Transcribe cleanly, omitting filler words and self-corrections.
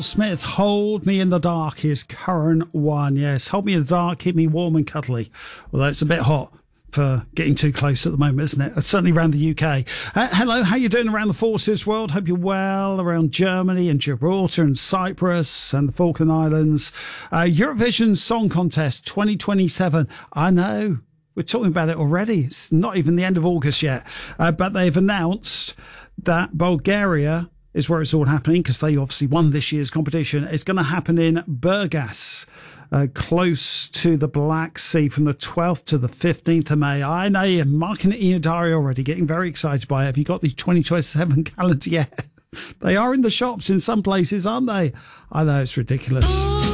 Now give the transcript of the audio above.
Smith, Hold Me in the Dark, his current one. Yes, Hold Me in the Dark, keep me warm and cuddly. Although it's a bit hot for getting too close at the moment, isn't it? Certainly around the UK. Hello, how you doing around the forces world? Hope you're well. Around Germany and Gibraltar and Cyprus and the Falkland Islands. Eurovision Song Contest 2027. I know, we're talking about it already. It's not even the end of August yet. But they've announced that Bulgaria is where it's all happening, because they obviously won this year's competition. It's going to happen in Burgas, close to the Black Sea, from the 12th to the 15th of May. I know you're marking it in your diary already, getting very excited by it. Have you got the 2027 calendar yet? They are in the shops in some places, aren't they? I know, it's ridiculous.